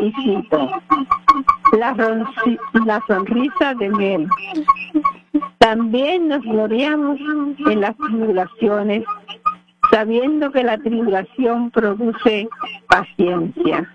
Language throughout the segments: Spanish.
y cito, la sonrisa de Mel. También nos gloriamos en las tribulaciones, sabiendo que la tribulación produce paciencia.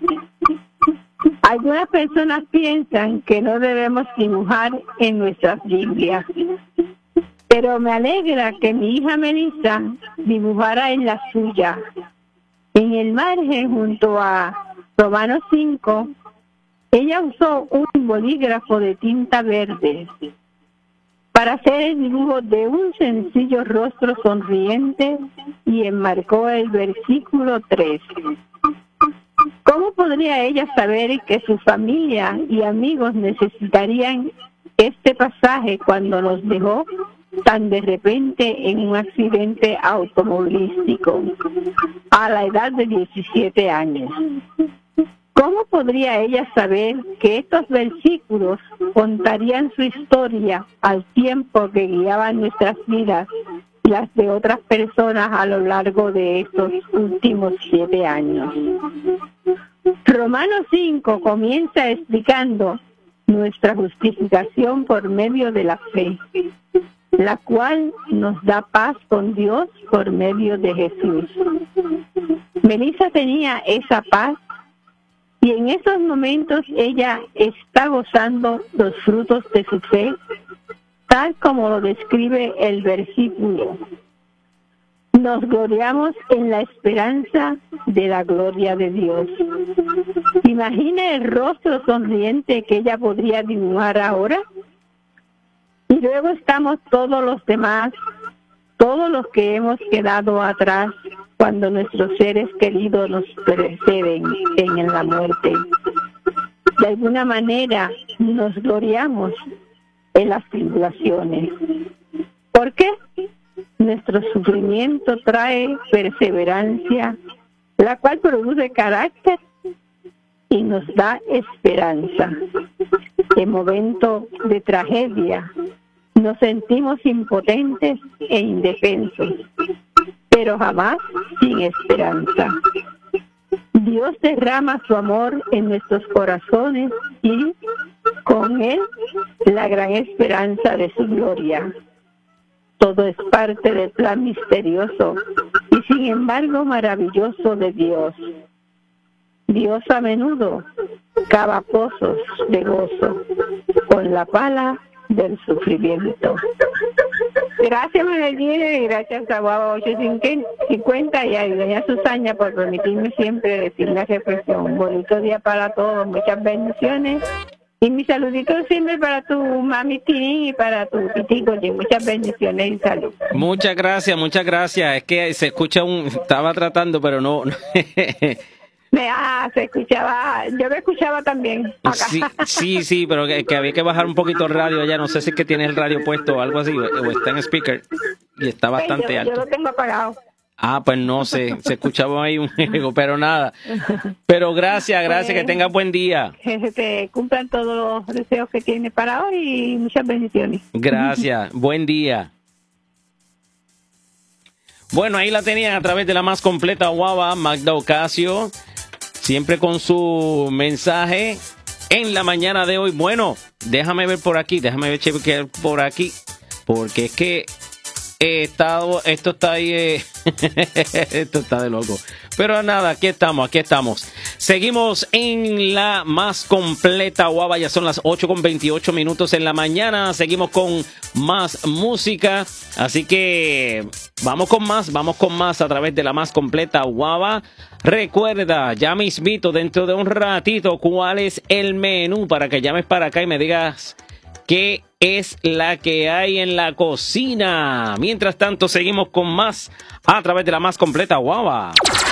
Algunas personas piensan que no debemos dibujar en nuestras Biblias, pero me alegra que mi hija Melissa dibujara en la suya. En el margen, junto a Romanos 5, ella usó un bolígrafo de tinta verde para hacer el dibujo de un sencillo rostro sonriente y enmarcó el versículo 3. ¿Cómo podría ella saber que su familia y amigos necesitarían este pasaje cuando nos dejó tan de repente en un accidente automovilístico a la edad de 17 años? ¿Cómo podría ella saber que estos versículos contarían su historia al tiempo que guiaban nuestras vidas y las de otras personas a lo largo de estos últimos 7 años? Romanos 5 comienza explicando nuestra justificación por medio de la fe, la cual nos da paz con Dios por medio de Jesús. Melissa tenía esa paz y en esos momentos ella está gozando los frutos de su fe, tal como lo describe el versículo. Nos gloriamos en la esperanza de la gloria de Dios. Imagine el rostro sonriente que ella podría dibujar ahora. Y luego estamos todos los demás, todos los que hemos quedado atrás cuando nuestros seres queridos nos preceden en la muerte. De alguna manera nos gloriamos en las tribulaciones. ¿Por qué? Nuestro sufrimiento trae perseverancia, la cual produce carácter y nos da esperanza. En momentos de tragedia nos sentimos impotentes e indefensos, pero jamás sin esperanza. Dios derrama su amor en nuestros corazones y con él la gran esperanza de su gloria. Todo es parte del plan misterioso y sin embargo maravilloso de Dios. Dios a menudo cava pozos de gozo con la pala del sufrimiento. Gracias, Manuel, y gracias a Guava 850 y a doña Susana por permitirme siempre decir la reflexión. Un bonito día para todos, muchas bendiciones. Y mis saluditos siempre para tu mami Tini y para tu pitico, y muchas bendiciones y salud. Muchas gracias, muchas gracias. Es que se escucha estaba tratando, pero no. Se escuchaba, yo me escuchaba también acá. Sí, pero que había que bajar un poquito el radio allá. No sé si es que tiene el radio puesto o algo así, o está en speaker y está bastante alto. Yo lo tengo apagado. Pues no sé, se escuchaba ahí un ego, pero nada. Pero gracias, que tengas buen día. Que te cumplan todos los deseos que tienes para hoy y muchas bendiciones. Gracias, buen día. Bueno, ahí la tenían a través de la más completa Guava, Magda Ocasio, siempre con su mensaje en la mañana de hoy. Bueno, déjame ver por aquí, chequear por aquí, porque es que esto está ahí, esto está de loco. Pero nada, aquí estamos. Seguimos en la más completa Guava, ya son las 8:28 en la mañana. Seguimos con más música, así que vamos con más a través de la más completa Guava. Recuerda, ya mismito, dentro de un ratito, cuál es el menú para que llames para acá y me digas qué es la que hay en la cocina. Mientras tanto, seguimos con más a través de la más completa Guava.